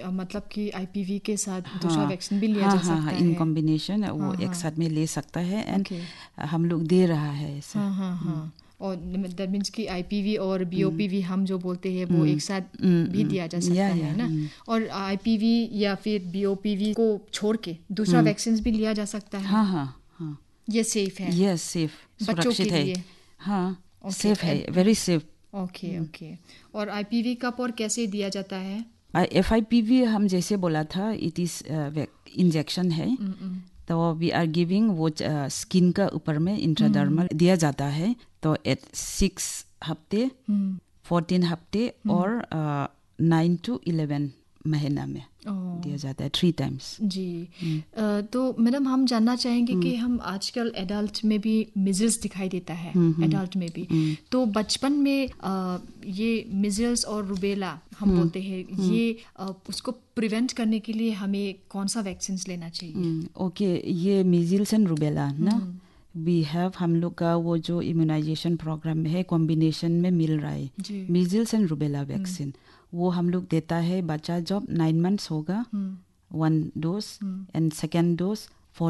मतलब कि आईपीवी के साथ दूसरा वैक्सीन भी लिया जा सकता है? इन कॉम्बिनेशन वो एक साथ में ले सकता है एंड हम लोग दे रहा है ऐसा। और दैट मीन्स कि आईपीवी और बीओपीवी हम जो बोलते हैं वो एक साथ भी दिया जा सकता है ना। और आईपीवी या फिर बीओपीवी को छोड़ के दूसरा वैक्सीन भी लिया जा सकता है? हाँ। ये सेफ है? यस, सेफ, बच्चों के लिए? हाँ, सेफ है, वेरी सेफ। ओके। और आईपीवी कब और कैसे दिया जाता है? FIPV हम जैसे बोला था, इट इज इंजेक्शन है, तो वी आर गिविंग वो स्किन का ऊपर में इंट्राडर्मल दिया जाता है। तो एट 6 हफ्ते, 14 हफ्ते और 9 to 11 महीना में दिया जाता है 3 times। जी। तो मैडम हम जानना चाहेंगे कि हम आजकल एडल्ट में भी मिजल्स दिखाई देता है, एडल्ट में भी, तो बचपन में ये मिजल्स और रूबेला हम बोलते हैं, ये उसको प्रिवेंट करने के लिए हमें कौन सा वैक्सीन लेना चाहिए? ओके, ये मिजल्स एंड रूबेला ना वी हैव, हम लोग का वो जो इम्यूनाइजेशन प्रोग्राम है कॉम्बिनेशन में मिल रहा है मिजल्स एंड रूबेला वैक्सीन। वो हम लोग देता है बच्चा जब 9 months होगा 1 dose and second dose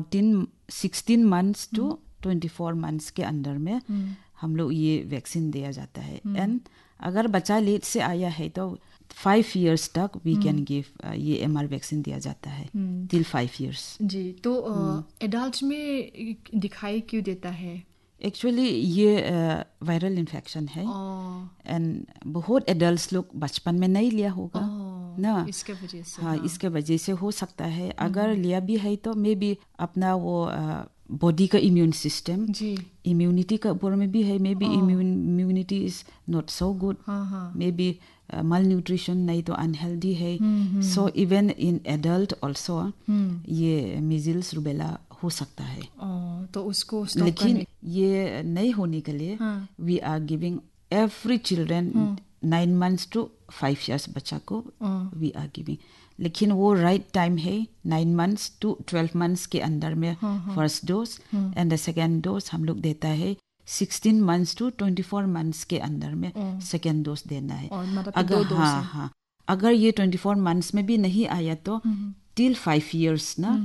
16 months to 24 months के अंदर में हम लोग ये वैक्सीन दिया जाता है। एंड अगर बच्चा लेट से आया है तो 5 years तक वी कैन गिव ये MR वैक्सीन दिया जाता है टिल 5 years। जी। तो एडल्ट में दिखाई क्यों देता है? एक्चुअली ये वायरल इन्फेक्शन है एंड बहुत एडल्ट्स लोग बचपन में नहीं लिया होगा ना, इसके वजह से। हाँ, इसके वजह से हो सकता है। अगर लिया भी है तो मे बी अपना वो बॉडी का इम्यून सिस्टम, इम्यूनिटी का ऊपर में भी है, may be immunity is not so good, may be mall nutrition नहीं तो अनहेल्दी है। So even in adult also ये मिजल्स रूबेला हो सकता है। तो उसको लेकिन ये नहीं होने के लिए we are giving every children 9 months to 5 years बच्चा को वी आर गिविंग। लेकिन वो राइट टाइम है 9 months to 12 months के अंदर में first dose and the second dose हम लोग देता है 16 months to 24 months के अंदर में सेकेंड डोज देना है। अगर हाँ, अगर ये 24 months में भी नहीं आया तो टिल 5 years ना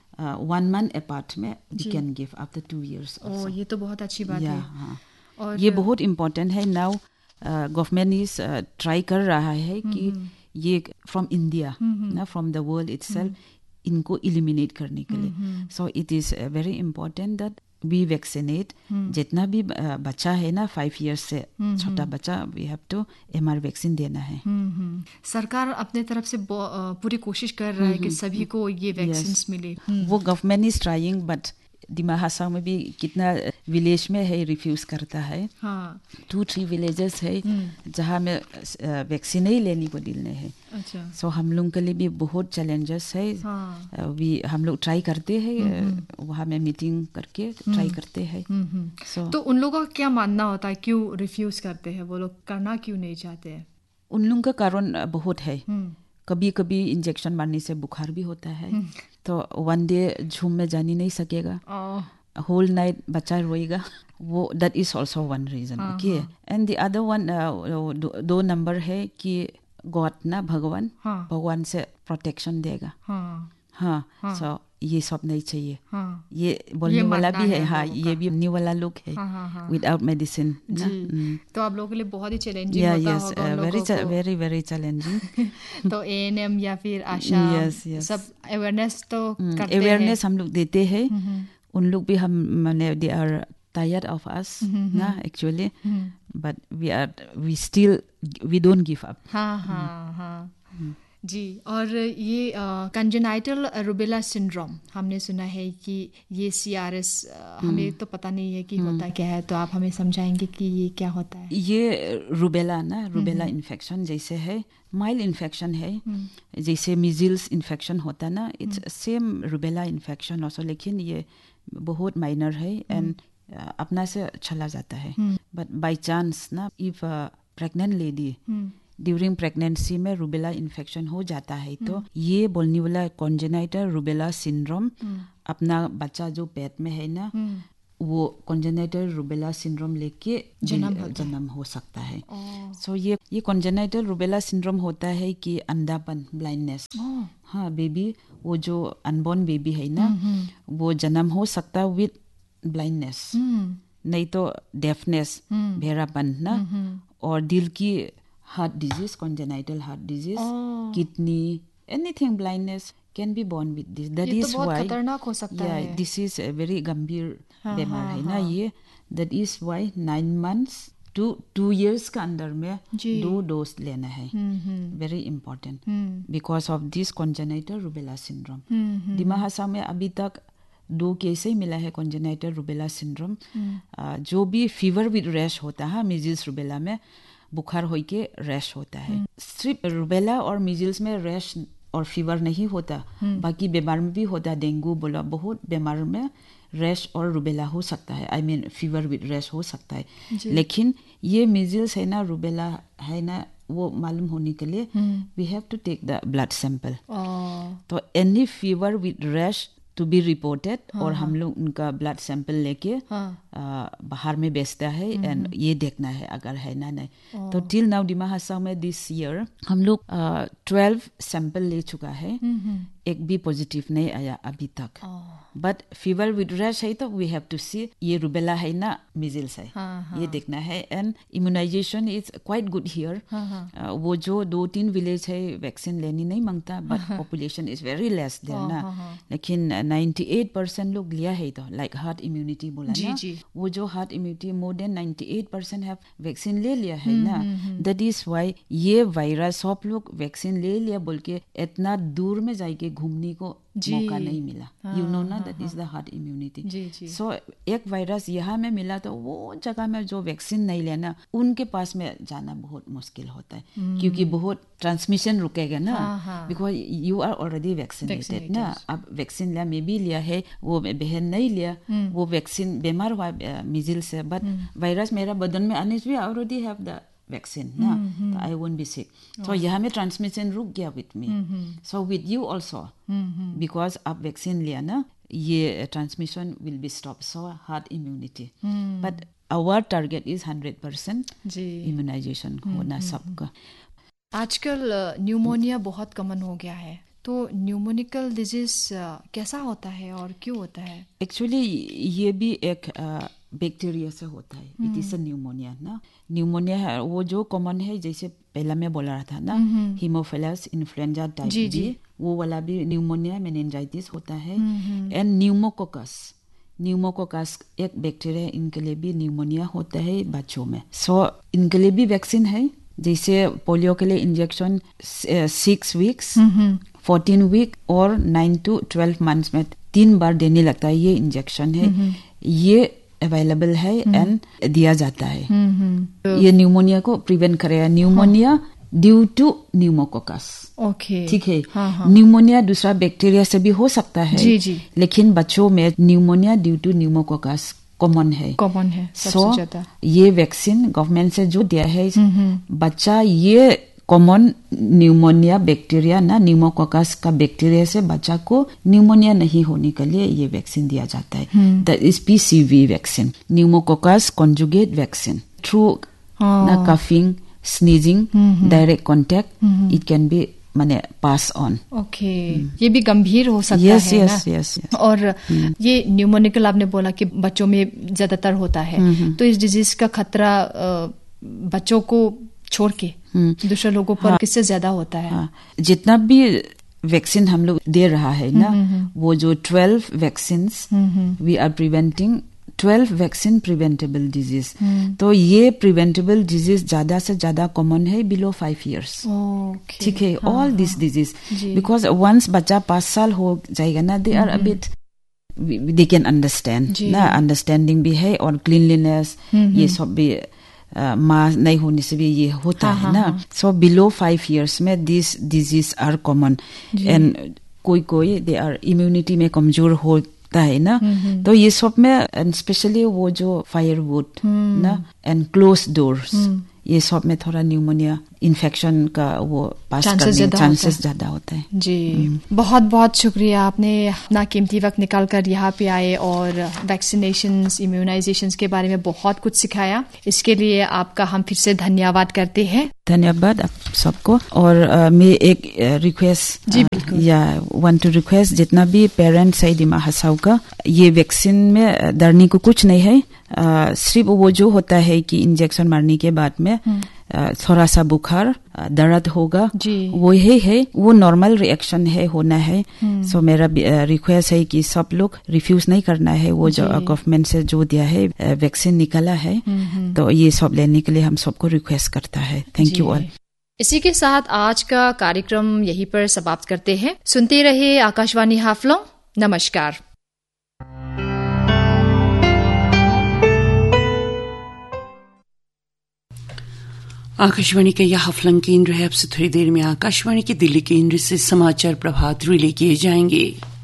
1 month apart में we can give after 2 years also। ये तो बहुत अच्छी बात है। और ये बहुत इम्पोर्टेंट है। नाउ गवर्नमेंट इज ट्राई कर रहा है कि ये फ्रॉम इंडिया ना फ्रॉम द वर्ल्ड इटसेल्फ इनको इलिमिनेट करने के लिए। So it is very important that we vaccinate जितना भी बच्चा है ना 5 years से छोटा बच्चा, we have to MR vaccine देना है। सरकार अपने तरफ से पूरी कोशिश कर रहा है कि सभी को ये वैक्सीन मिले। वो गवर्नमेंट इज ट्राइंग बट दिमा हासाओ में भी कितना विलेज में है रिफ्यूज करता है। 2-3 विलेजेस है जहाँ में वैक्सीन ही लेने को दिलने है। सो हम लोग के लिए भी बहुत चैलेंजेस है। हम लोग ट्राई करते हैं वहाँ में मीटिंग करके ट्राई करते हैं। तो उन लोगों का क्या मानना होता है, क्यों रिफ्यूज करते हैं वो लोग, करना क्यों नहीं चाहते हैं? उन लोगों का कारण बहुत है। कभी कभी इंजेक्शन मारने से बुखार भी होता है, तो 1 day झूम में जानी नहीं सकेगा, होल नाइट बच्चा रोएगा, वो that is also one reason. Okay, and the other one 2 number है कि गॉड ना भगवान से प्रोटेक्शन देगा। सो ये सब नहीं चाहिए। ये बोलने वाला भी है, ये भी बोलने वाला लोग है विदाउट मेडिसिन। तो आप लोगों के लिए बहुत ही चैलेंजिंग होता होगा। Very very challenging. तो ANM या फिर आशा सब अवेयरनेस तो करते हैं। अवेयरनेस हम लोग देते हैं। उन लोग भी हम माने they are tired of us ना actually, but we don't give up. जी। और ये कंजेनाइटल रूबेला सिंड्रोम हमने सुना है कि ये CRS, हमें तो पता नहीं है कि होता क्या है, तो आप हमें समझाएंगे कि ये क्या होता है? ये रूबेला इन्फेक्शन जैसे है, माइल्ड इन्फेक्शन है, जैसे मिजल्स इन्फेक्शन होता है ना, it's same rubella infection also, लेकिन ये बहुत माइनर है एंड अपना से चला जाता है। बट बाय चांस ना if pregnant lady during pregnancy में रूबेला इन्फेक्शन हो जाता है तो ये बोलने वाला कॉन्जेनाइटल रूबेला सिंड्रोम अपना बच्चा जो पेट में है ना वो कॉन्जेनाइटल रूबेला सिंड्रोम लेके जन्म हो सकता है. सो ये कॉन्जेनाइटल रूबेला सिंड्रोम होता है कि अंधापन, ब्लाइंडनेस. हाँ, बेबी वो जो अनबॉर्न बेबी है ना, वो जन्म हो सकता है विद ब्लाइंडनेस, नहीं तो डेफनेस, बहरापन ना, और दिल की heart disease, congenital heart disease, kidney, anything, blindness can be born with this. That is बहुत why खतरनाक हो सकता है. this is a very गंभीर बीमार है ना ये. That is why 9 months to 2 years का अंदर में 2 डोज लेना है. Very important because of this congenital rubella syndrome. दिमाग हसा में अभी तक 2 केस ही मिला है congenital rubella syndrome. जो भी फीवर विद रैश होता है मीजल्स रूबेला में, बुखार हो के रैश होता है. सिर्फ रूबेला और मीजल्स में रैश और फीवर नहीं होता, बाकी बीमार में भी होता है. डेंगू बोला, बहुत बीमार में रैश और रूबेला हो सकता है, I mean fever with rash हो सकता है. लेकिन ये मीजल्स है ना, रूबेला है ना, वो मालूम होने के लिए we have to take the blood sample. तो any fever with rash to be reported, और हम लोग उनका ब्लड सैंपल लेके बाहर में बेचता है एंड ये देखना है अगर है ना नहीं. तो टिल नाउ डिमा हासाओ में दिस ईयर हम लोग 12 सैंपल ले चुका है, एक भी पॉजिटिव नहीं आया अभी तक. बट फीवर विद रैश है तो वी हैव टू सी ये रूबेला है ना मीजल्स है, ये देखना है. And immunisation is quite good here. वो जो 2-3 विलेज है वैक्सीन लेनी नहीं मांगता, but population is very less there ना. लेकिन 98% लोग लिया है, तो लाइक हार्ट इम्यूनिटी बोला ना, वो जो heart immunity more than 98% have vaccine ले लिया है ना. दैट इज व्हाई ये वायरस सब लोग वैक्सीन ले लिया बोल के इतना दूर में जाके घूमने को मौका नहीं मिला. यू नो ना, that is the heart immunity. सो एक वायरस यहाँ में मिला तो वो जगह में जो वैक्सीन नहीं लेना उनके पास में जाना बहुत मुश्किल होता है, क्योंकि बहुत ट्रांसमिशन रुकेगा ना, because you are already vaccinated ना. अब वैक्सीन लिया, मैं भी लिया है, वो बहन नहीं लिया, वो वैक्सीन बीमार हुआ मीजल्स से, बट वायरस मेरा बदन में आने से भी ऑलरेडी हैव द वैक्सीन ना, तो आई वोंट बी सिक. तो यहाँ में ट्रांसमिशन रुक गया with me. So with you also, because आप वैक्सीन लिया ना, ये transmission will be stop. So heart immunity, but our target is 100% immunisation होना सबका. आजकल न्यूमोनिया बहुत कॉमन हो गया है, तो न्यूमोनिकल डिजीज कैसा होता है और क्यों होता है? एक्चुअली ये भी एक बैक्टीरिया से होता है. इट इज अ न्यूमोनिया ना. न्यूमोनिया है वो जो कॉमन है, जैसे पहला मैं बोला रहा था ना, हीमोफिलस इन्फ्लुएंजा टाइप बी, वो वाला भी न्यूमोनिया, मेनिंजाइटिस होता है. एंड न्यूमोकोकस एक बैक्टीरिया है, इनके लिए भी न्यूमोनिया होता है बच्चों में. सो इनके लिए भी वैक्सीन है. जैसे पोलियो के लिए इंजेक्शन 6 वीक्स, 14 वीक और 9 to 12 मंथ्स में 3 बार देने लगता है. ये इंजेक्शन है, ये अवेलेबल है एंड दिया जाता है. ये न्यूमोनिया को प्रिवेंट करेगा. Pneumonia due to pneumococcus. ठीक है. न्यूमोनिया दूसरा बैक्टीरिया से भी हो सकता है, लेकिन बच्चों में pneumonia due to pneumococcus common है. सबसे ज्यादा. ये वैक्सीन गवर्नमेंट से जो दिया है, बच्चा ये कॉमन न्यूमोनिया बैक्टीरिया ना, न्यूमोकोकस का बैक्टीरिया से बच्चा को न्यूमोनिया नहीं होने के लिए ये वैक्सीन दिया जाता है. That is PCV vaccine, pneumococcus conjugate vaccine. Through coughing, sneezing, direct contact it can be माने पास ऑन. ये भी गंभीर हो सकता है ना. yes. और ये न्यूमोनिकल आपने बोला कि बच्चों में ज्यादातर होता है, तो इस डिजीज का खतरा बच्चों को छोड़ के दूसरे लोगों पर किससे ज्यादा होता है? जितना भी वैक्सीन हम लोग दे रहा है ना, वो जो 12 vaccine we are preventing, 12 vaccine preventable disease. तो ये प्रिवेंटेबल डिजीज ज्यादा से ज्यादा कॉमन है बिलो 5 years. ठीक है. All this disease, because once बच्चा 5 साल हो जाएगा ना, they are a bit, they can understand ना, अंडरस्टैंडिंग भी है, और क्लीनलीनेस ये सब भी माँ नहीं होने से भी ये होता है ना. सो बिलो 5 years में this disease are common. And कोई दे आर इम्यूनिटी में कमजोर होता है ना, तो ये सब में स्पेशली वो जो फायरवुड ना एंड क्लोज डोर्स, ये सब में थोड़ा न्यूमोनिया इन्फेक्शन का वो पास करने चांसेस ज्यादा होता है। जी, बहुत बहुत शुक्रिया, आपने अपना कीमती वक्त निकाल कर यहाँ पे आए और वैक्सीनेशंस, इम्यूनाइजेशंस के बारे में बहुत कुछ सिखाया। इसके लिए आपका हम फिर से धन्यवाद करते हैं। धन्यवाद आप सबको। और मैं एक रिक्वेस्ट वांट टू रिक्वेस्ट, जितना भी पेरेंट्स है दिमा हसाओ का, ये वैक्सीन में डरने को कुछ नहीं है। सिर्फ वो जो होता है कि इंजेक्शन मारने के बाद में थोड़ा सा बुखार, दर्द होगा, वो ही है, वो नॉर्मल रिएक्शन है, होना है। सो मेरा रिक्वेस्ट है कि सब लोग रिफ्यूज नहीं करना है। वो जो गवर्नमेंट से जो दिया है वैक्सीन निकला है, तो ये सब लेने के लिए हम सबको रिक्वेस्ट करता है। Thank you all. इसी के साथ आज का कार्यक्रम यहीं पर समाप्त करते हैं। सुनते रहिए आकाशवाणी हाफलंग। नमस्कार। आकाशवाणी का यह हाफलंग केंद्र है। अब से थोड़ी देर में आकाशवाणी के दिल्ली केंद्र से समाचार प्रभात रिले किए जाएंगे।